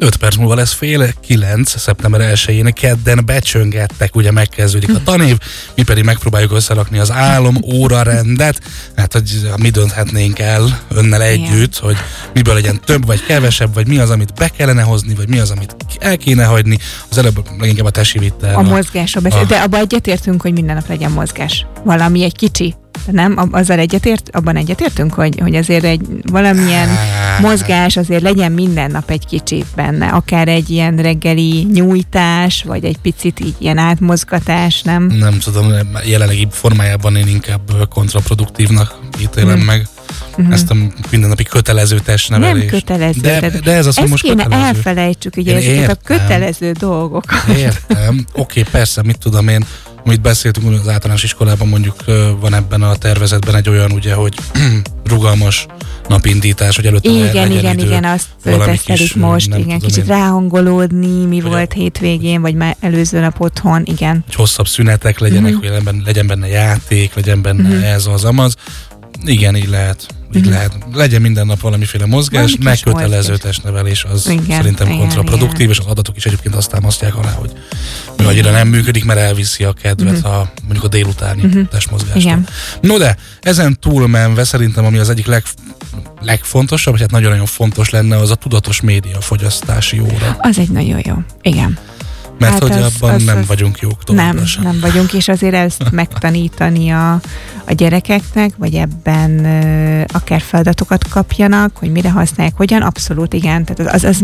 5 perc múlva lesz 8:30, szeptember 1-én, kedden becsöngettek, ugye megkezdődik a tanév, mi pedig megpróbáljuk összerakni az álom órarendet, hát hogy mi dönthetnénk el önnel együtt, hogy miből legyen több vagy kevesebb, vagy mi az, amit be kellene hozni, vagy mi az, amit el kéne hagyni. Az előbb leginkább a tesi vitt el. A mozgásra beszél, de abban egyetértünk, hogy minden nap legyen mozgás. Valami egy kicsi. Nem? Abban egyetértünk, hogy azért egy valamilyen mozgás azért legyen minden nap egy kicsit benne. Akár egy ilyen reggeli nyújtás, vagy egy picit így ilyen átmozgatás, nem? Nem tudom, jelenlegi formájában én inkább kontraproduktívnak ítélem meg. Ezt a mindennapi kötelező testnevelést. Nem kötelező. De ez az, hogy most kéne kötelező. Elfelejtsük ugye ezeket a kötelező dolgokat. Értem. Oké, persze, mit tudom én, amit beszéltünk az általános iskolában, mondjuk van ebben a tervezetben egy olyan, ugye, hogy rugalmas napindítás, hogy előtte legyen idő. Igen, azt tesztelik most, igen, kicsit ráhangolódni, mi volt hétvégén, vagy már előző nap otthon, igen. Hogy hosszabb szünetek legyenek, hogy legyen benne játék, legyen benne ez az amaz. Igen, így lehet. Legyen minden nap valamiféle mozgás, megkötelező testnevelés, az szerintem kontraproduktív, és az adatok is egyébként azt támasztják alá, hogy annyira nem működik, mert elviszi a kedvet mondjuk a délutáni testmozgástól. No de, ezen túlmenve szerintem, ami az egyik legfontosabb, vagy hát nagyon-nagyon fontos lenne, az a tudatos médiafogyasztási óra. Az egy nagyon jó, igen. Mert hát hogy abban nem vagyunk jók továbbra sem. Nem vagyunk, és azért ezt megtanítani a gyerekeknek, vagy ebben akár feladatokat kapjanak, hogy mire használják, hogyan, abszolút igen, tehát az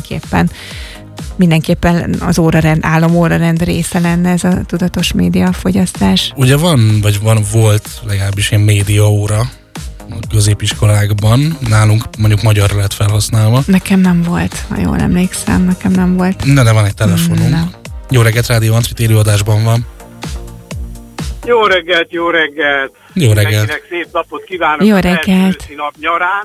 mindenképpen az álomórarend része lenne ez a tudatos médiafogyasztás. Ugye volt legalábbis ilyen médiaóra a középiskolákban, nálunk mondjuk magyarra lett felhasználva. Nekem nem volt, ha jól emlékszem, nekem nem volt. De van egy telefonunk. Jó reggelt, Rádió Antrit élőadásban van. Jó reggelt! Jó reggelt! Mindenkinek szép napot kívánok! Jó reggelt! Nap nyarán.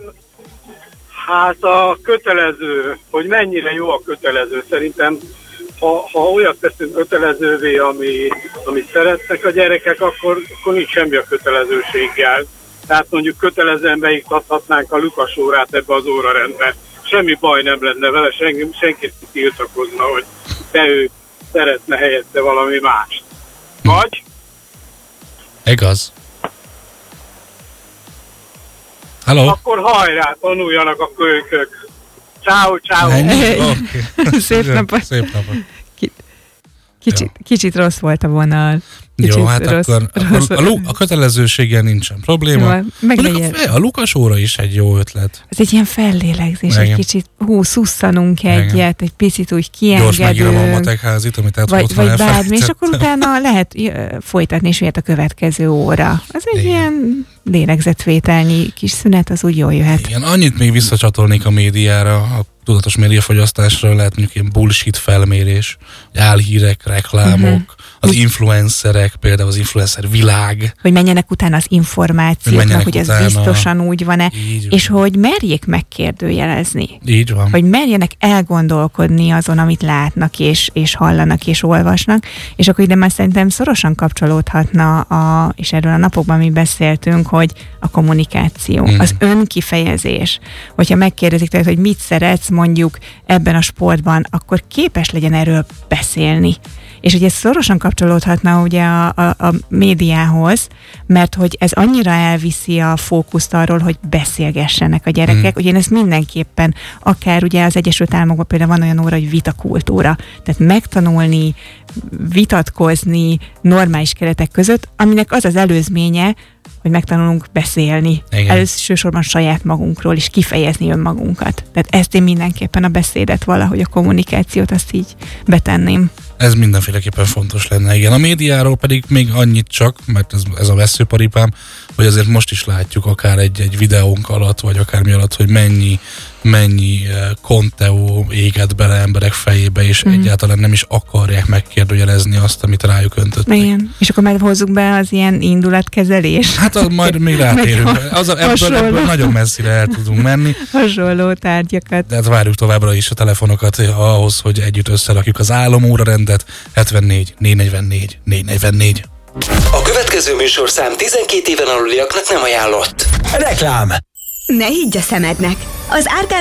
Hát a kötelező, hogy mennyire jó a kötelező, szerintem ha olyat teszünk kötelezővé, amit szeretnek a gyerekek, akkor nincs semmi a kötelezőséggel. Tehát mondjuk kötelezően beiktathatnánk a Lukas órát ebbe az órarendbe. Semmi baj nem lenne vele, senki tiltakozna, hogy ő szeretne helyette valami mást. Vagy? Igaz. Halló? Akkor hajrá, tanuljanak a kölykök. Ciao. Okay. Szép napot. Kicsit rossz volt a vonal. Jó, hát akkor a kötelezőséggel nincsen probléma. A Lukas óra is egy jó ötlet. Ez egy ilyen fellélegzés, egy kicsit szusszanunk egyet, egy picit úgy kiengedünk. Gyors megírom a matekházit, amit vagy bármi, és akkor utána lehet folytatni, és jöhet a következő óra. Ez egy ilyen lélegzetvételnyi kis szünet, az úgy jól jöhet. Igen, annyit még visszacsatolnék a médiára, a tudatos médiafogyasztásra, lehet mondjuk ilyen bullshit felmérés, álhírek, reklámok, az influencerek, például az influencer világ. Hogy menjenek utána az információknak, hogy ez biztosan úgy van-e, és hogy merjék megkérdőjelezni. Így van. Hogy merjenek elgondolkodni azon, amit látnak, és hallanak, és olvasnak, és akkor ide már szerintem szorosan kapcsolódhatna, és erről a napokban mi beszéltünk, hogy a kommunikáció, az önkifejezés. Hogyha megkérdezik tőled, hogy mit szeretsz mondjuk ebben a sportban, akkor képes legyen erről beszélni. És ugye ez szorosan kapcsolódhatna ugye a médiához, mert hogy ez annyira elviszi a fókuszt arról, hogy beszélgessenek a gyerekek. Ugye én ezt mindenképpen, akár ugye az Egyesült Államokban például van olyan óra, hogy vitakultúra. Tehát megtanulni, vitatkozni normális keretek között, aminek az az előzménye, hogy megtanulunk beszélni. Elsősorban saját magunkról, és kifejezni önmagunkat. Tehát ezt én mindenképpen a beszédet valahogy, a kommunikációt azt így betenném. Ez mindenféleképpen fontos lenne, igen. A médiáról pedig még annyit csak, mert ez a vesszőparipám, hogy azért most is látjuk akár egy videónk alatt, vagy akármi alatt, hogy mennyi konteó éget bele emberek fejébe, és egyáltalán nem is akarják megkérdőjelezni azt, amit rájuk öntöttek. Igen, és akkor majd hozzuk be az ilyen indulatkezelés. Hát majd még rátérünk. Ebből nagyon messzire el tudunk menni. Hasonló tárgyakat. De hát várjuk továbbra is a telefonokat ahhoz, hogy együtt összerakjuk az álomórarendet. 74 444 444. A következő műsorszám 12 éven aluliaknak nem ajánlott. Reklám. Ne higgy a szemednek! Az Árkán